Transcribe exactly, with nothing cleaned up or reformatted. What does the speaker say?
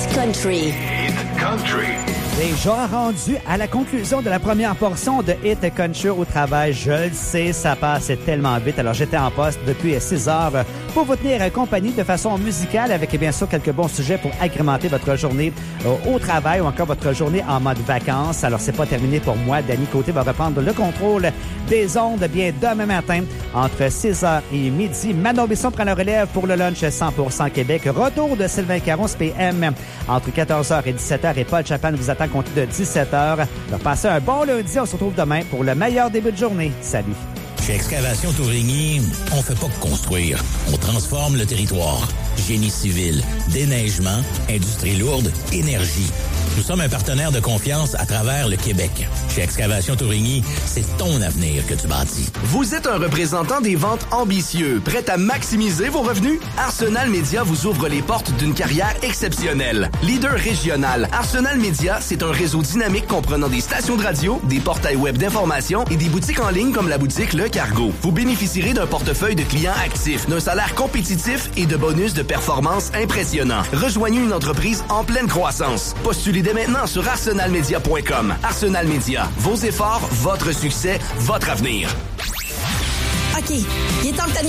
Hit Country. Hit Country. Déjà rendu à la conclusion de la première portion de Hit Country au travail. Je le sais, ça passe tellement vite. Alors, j'étais en poste depuis six heures pour vous tenir compagnie de façon musicale avec, bien sûr, quelques bons sujets pour agrémenter votre journée au travail ou encore votre journée en mode vacances. Alors, c'est pas terminé pour moi. Danny Côté va reprendre le contrôle des ondes bien demain matin entre six heures et midi. Manon Besson prend la relève pour le lunch cent pour cent Québec. Retour de Sylvain Caron, P M, entre quatorze heures et dix-sept heures. Et Paul Chapin vous attend compte de dix-sept heures. Alors, passez un bon lundi. On se retrouve demain pour le meilleur début de journée. Salut. Chez Excavation Tourigny, on fait pas que construire. On transforme le territoire. Génie civil, déneigement, industrie lourde, énergie. Nous sommes un partenaire de confiance à travers le Québec. Chez Excavation Tourigny, c'est ton avenir que tu bâtis. Vous êtes un représentant des ventes ambitieux, prêt à maximiser vos revenus? Arsenal Media vous ouvre les portes d'une carrière exceptionnelle. Leader régional, Arsenal Media, c'est un réseau dynamique comprenant des stations de radio, des portails web d'information et des boutiques en ligne comme la boutique Le Cargo. Vous bénéficierez d'un portefeuille de clients actifs, d'un salaire compétitif et de bonus de performance impressionnants. Rejoignez une entreprise en pleine croissance. Postulez dès maintenant sur arsenal media point com. Arsenal Media, vos efforts, votre succès, votre avenir. OK, il est temps que